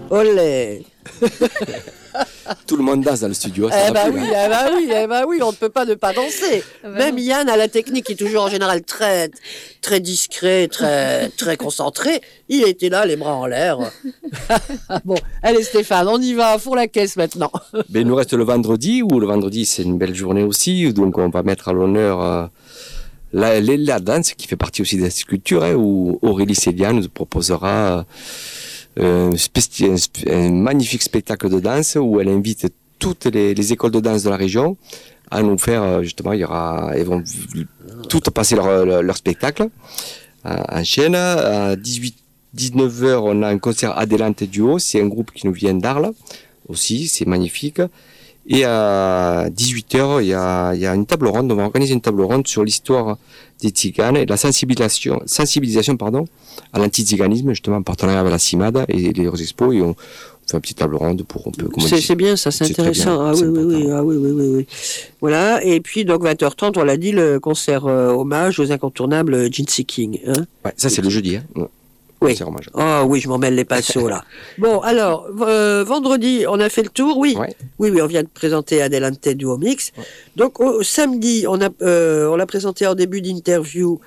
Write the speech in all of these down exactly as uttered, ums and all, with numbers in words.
Olé. Tout le monde danse dans le studio. Eh bah oui, eh bah oui, eh bah oui, on ne peut pas ne pas danser. Ah bah Même non. Yann a la technique qui est toujours en général très, très discret, très, très concentré. Il était là, les bras en l'air. Bon, allez Stéphane, on y va, pour la caisse maintenant. Mais il nous reste le vendredi, où le vendredi c'est une belle journée aussi, donc on va mettre à l'honneur euh, la, la, la danse qui fait partie aussi de la sculpture, hein, où Aurélie Célian nous proposera euh, un, spéci- un sp- un magnifique spectacle de danse où elle invite toutes les, les écoles de danse de la région à nous faire, euh, justement, il y aura, elles vont toutes passer leur, leur, leur spectacle euh, en chaîne. À dix-huit dix-neuf heures, on a un concert Adélante Duo, c'est un groupe qui nous vient d'Arles aussi, c'est magnifique. Et à dix-huit heures, il y a, il y a une table ronde, on va organiser une table ronde sur l'histoire des tziganes et de la sensibilisation, sensibilisation pardon, à l'anti-tziganisme, justement en partenariat avec la CIMAD et les Expos, et on fait une petite table ronde pour un peu... comme on C'est dit. c'est bien, ça, c'est C'est très intéressant. bien, Ah oui, c'est oui, oui, important. ah oui, oui, oui, oui. Voilà, et puis donc vingt heures trente, on l'a dit, le concert euh, hommage aux incontournables Jinsi King. Hein. Ouais, ça c'est le jeudi. Hein. Ouais. Oui. Concert hommage. Oh oui, je m'en mêle les pinceaux là. Bon, alors, euh, vendredi, on a fait le tour, oui. Ouais. Oui, oui, on vient de présenter Adelante Duo Mix. Ouais. Donc, au, au samedi, on a, euh, on l'a présenté en début d'interview.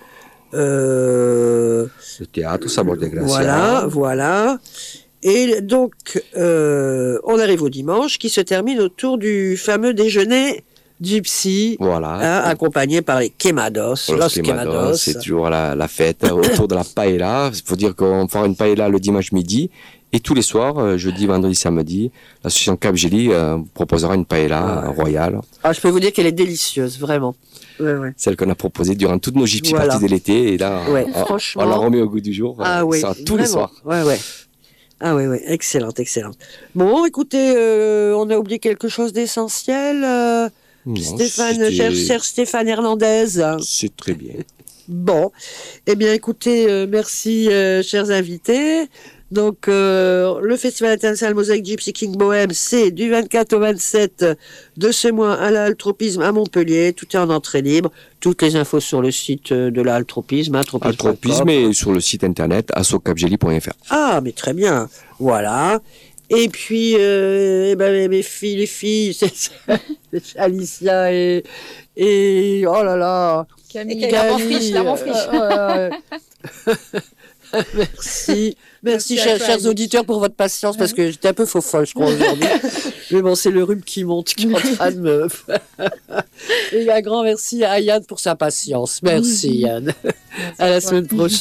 Euh, Le théâtre, Sabor de Gracia. voilà, voilà. Et donc, euh, on arrive au dimanche, qui se termine autour du fameux déjeuner gypsy, Voilà. hein, accompagné par les quemados, Los los Quemados, quemados. c'est toujours la, la fête autour de la paella. Il faut dire qu'on fera une paella le dimanche midi. Et tous les soirs, euh, jeudi, vendredi, samedi, l'association Capgeli euh, vous proposera une paella Ah ouais. royale. Ah, je peux vous dire qu'elle est délicieuse, vraiment. Ouais, ouais. Celle qu'on a proposée durant toutes nos gypsy Voilà. parties de l'été. Et là, Ouais, on, franchement. on la remet au goût du jour. Ah euh, oui, ça, tous les vraiment. soirs. Ouais, ouais. Ah oui, oui, excellente, excellente. Bon, écoutez, euh, on a oublié quelque chose d'essentiel. euh, Non, Stéphane, c'était- cher, cher Stéphane Hernandez. C'est très bien. Bon, eh bien, écoutez, euh, merci, euh, chers invités. Donc, euh, le Festival international Mosaïque Gypsy King Bohème, c'est du vingt-quatre au vingt-sept de ce mois à la Altropisme à Montpellier. Tout est en entrée libre. Toutes les infos sur le site euh, de la Altropisme, hein, tropisme point com. Altropisme et sur le site internet assocapgeli point f r. Ah, mais très bien. Voilà. Et puis, euh, eh ben, mes, mes filles, les filles, c'est c'est Alicia et, et, oh là là, Camille, Camille, la friche, la friche. euh, ouais, ouais. Merci. Merci, Merci à chers, toi, chers Alice. auditeurs, pour votre patience, parce que j'étais un peu faux folle, je crois, aujourd'hui. Mais bon, c'est le rhume qui monte, qui est en train de me... Et un grand merci à Yann pour sa patience. Merci, Yann. Merci À la à toi. semaine prochaine.